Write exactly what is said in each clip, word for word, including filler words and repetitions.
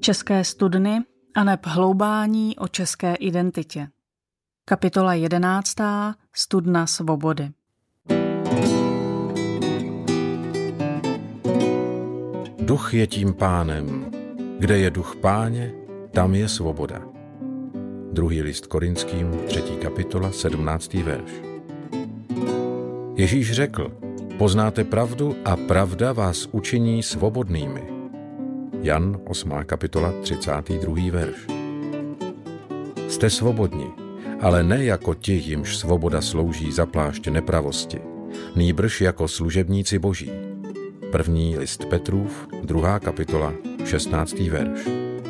České studny aneb hloubání o české identitě. Kapitola jedenáctá. Studna svobody. Duch je tím pánem. Kde je duch páně, tam je svoboda. Druhý list Korinským, třetí kapitola, sedmnáctý verš. Ježíš řekl, poznáte pravdu a pravda vás učiní svobodnými. Jan, osmá kapitola, třicátý druhý verš. Jste svobodni, ale ne jako ti, jimž svoboda slouží za plášť nepravosti, nýbrž jako služebníci boží. První list Petrův, druhá kapitola, šestnáctý verš.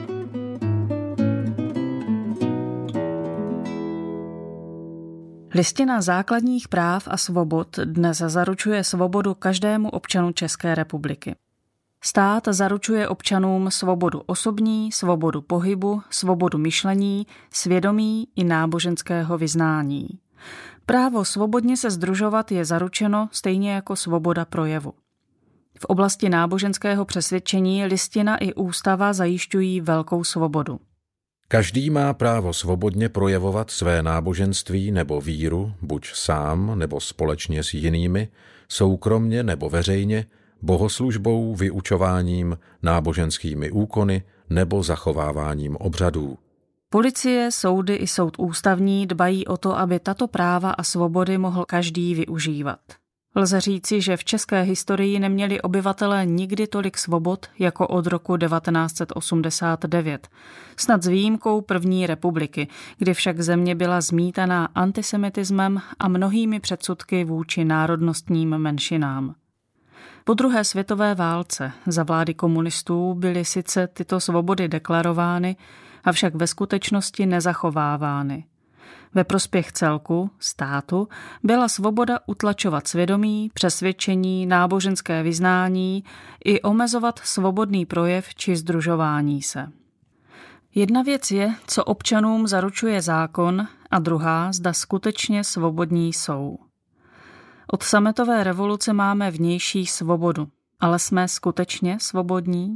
Listina základních práv a svobod dnes zaručuje svobodu každému občanu České republiky. Stát zaručuje občanům svobodu osobní, svobodu pohybu, svobodu myšlení, svědomí i náboženského vyznání. Právo svobodně se sdružovat je zaručeno stejně jako svoboda projevu. V oblasti náboženského přesvědčení listina i ústava zajišťují velkou svobodu. Každý má právo svobodně projevovat své náboženství nebo víru, buď sám nebo společně s jinými, soukromně nebo veřejně, bohoslužbou, vyučováním, náboženskými úkony nebo zachováváním obřadů. Policie, soudy i soud ústavní dbají o to, aby tato práva a svobody mohl každý využívat. Lze říci, že v české historii neměli obyvatelé nikdy tolik svobod jako od roku devatenáct set osmdesát devět, snad s výjimkou první republiky, kdy však země byla zmítaná antisemitismem a mnohými předsudky vůči národnostním menšinám. Po druhé světové válce za vlády komunistů byly sice tyto svobody deklarovány, avšak ve skutečnosti nezachovávány. Ve prospěch celku, státu, byla svoboda utlačovat svědomí, přesvědčení, náboženské vyznání i omezovat svobodný projev či sdružování se. Jedna věc je, co občanům zaručuje zákon, a druhá, zda skutečně svobodní jsou. Od sametové revoluce máme vnější svobodu, ale jsme skutečně svobodní?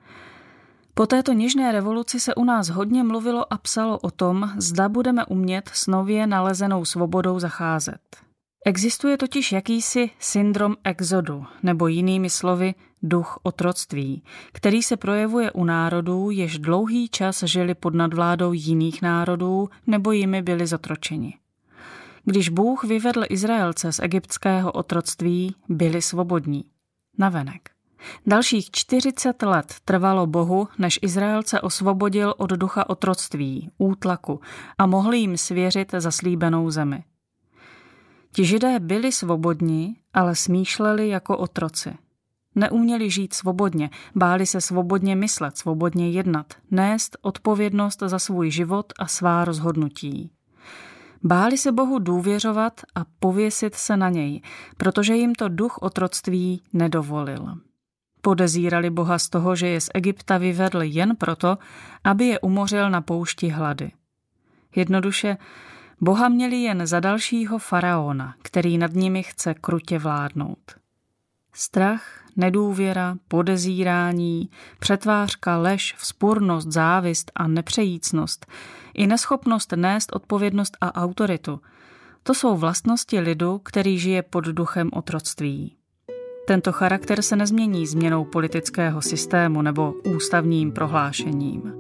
Po této něžné revoluci se u nás hodně mluvilo a psalo o tom, zda budeme umět s nově nalezenou svobodou zacházet. Existuje totiž jakýsi syndrom exodu, nebo jinými slovy duch otroctví, který se projevuje u národů, jež dlouhý čas žili pod nadvládou jiných národů nebo jimi byli zotročeni. Když Bůh vyvedl Izraelce z egyptského otroctví, byli svobodní. Navenek. Dalších čtyřicet let trvalo Bohu, než Izraelce osvobodil od ducha otroctví, útlaku a mohl jim svěřit zaslíbenou zemi. Ti Židé byli svobodní, ale smýšleli jako otroci. Neuměli žít svobodně, báli se svobodně myslet, svobodně jednat, nést odpovědnost za svůj život a svá rozhodnutí. Báli se Bohu důvěřovat a pověsit se na něj, protože jim to duch otroctví nedovolil. Podezírali Boha z toho, že je z Egypta vyvedl jen proto, aby je umořil na poušti hlady. Jednoduše, Boha měli jen za dalšího faraona, který nad nimi chce krutě vládnout. Strach, nedůvěra, podezírání, přetvářka, lež, vzpurnost, závist a nepřejícnost i neschopnost nést odpovědnost a autoritu, to jsou vlastnosti lidu, který žije pod duchem otroctví. Tento charakter se nezmění změnou politického systému nebo ústavním prohlášením.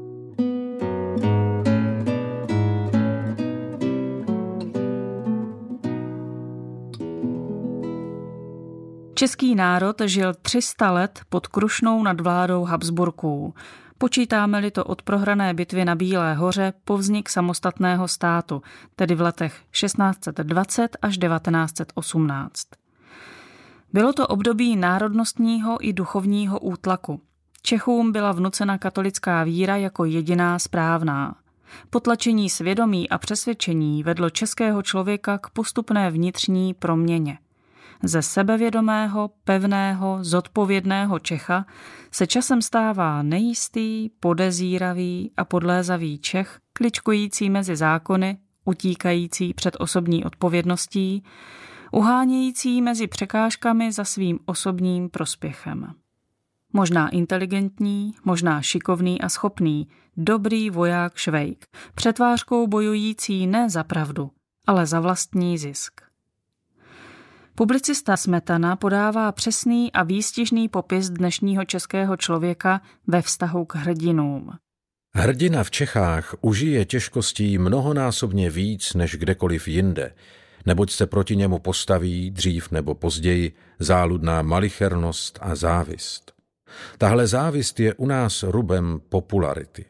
Český národ žil tři sta let pod Krušnou nadvládou Habsburků. Počítáme-li to od prohrané bitvy na Bílé hoře po vznik samostatného státu, tedy v letech šestnáct set dvacet až devatenáct set osmnáct. Bylo to období národnostního i duchovního útlaku. Čechům byla vnucena katolická víra jako jediná správná. Potlačení svědomí a přesvědčení vedlo českého člověka k postupné vnitřní proměně. Ze sebevědomého, pevného, zodpovědného Čecha se časem stává nejistý, podezíravý a podlézavý Čech, kličkující mezi zákony, utíkající před osobní odpovědností, uhánějící mezi překážkami za svým osobním prospěchem. Možná inteligentní, možná šikovný a schopný, dobrý voják Švejk, přetvářkou bojující ne za pravdu, ale za vlastní zisk. Publicista Smetana podává přesný a výstižný popis dnešního českého člověka ve vztahu k hrdinům. Hrdina v Čechách užije těžkostí mnohonásobně víc než kdekoliv jinde, neboť se proti němu postaví dřív nebo později záludná malichernost a závist. Tahle závist je u nás rubem popularity.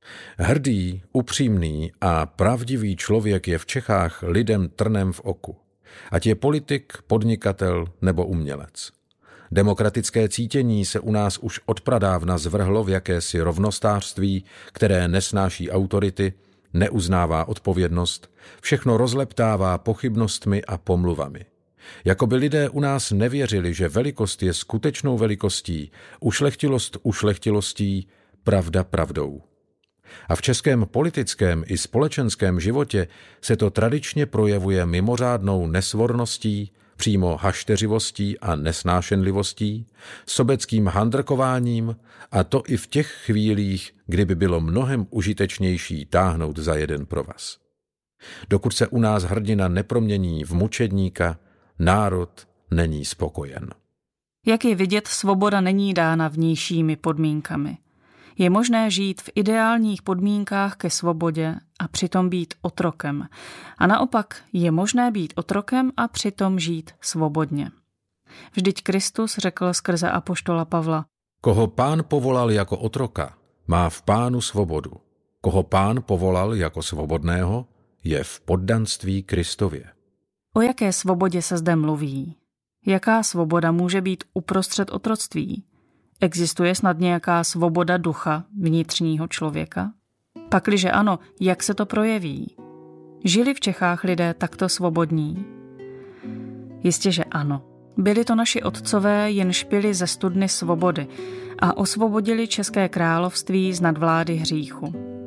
Hrdý, upřímný a pravdivý člověk je v Čechách lidem trnem v oku. Ať je politik, podnikatel nebo umělec. Demokratické cítění se u nás už odpradávna zvrhlo v jakési rovnostářství, které nesnáší autority, neuznává odpovědnost, všechno rozleptává pochybnostmi a pomluvami. Jakoby lidé u nás nevěřili, že velikost je skutečnou velikostí, ušlechtilost ušlechtilostí, pravda pravdou. A v českém politickém i společenském životě se to tradičně projevuje mimořádnou nesvorností, přímo hašteřivostí a nesnášenlivostí, sobeckým handrkováním, a to i v těch chvílích, kdyby bylo mnohem užitečnější táhnout za jeden provaz. Dokud se u nás hrdina nepromění v mučedníka, národ není spokojen. Jak je vidět, svoboda není dána vnějšími podmínkami. Je možné žít v ideálních podmínkách ke svobodě a přitom být otrokem. A naopak je možné být otrokem a přitom žít svobodně. Vždyť Kristus řekl skrze apoštola Pavla: Koho Pán povolal jako otroka, má v Pánu svobodu. Koho Pán povolal jako svobodného, je v poddanství Kristově. O jaké svobodě se zde mluví? Jaká svoboda může být uprostřed otroctví? Existuje snad nějaká svoboda ducha vnitřního člověka? Pakliže ano, jak se to projeví? Žili v Čechách lidé takto svobodní? Jistě, že ano. Byli to naši otcové, jenž pili ze studny svobody a osvobodili České království z nadvlády hříchu.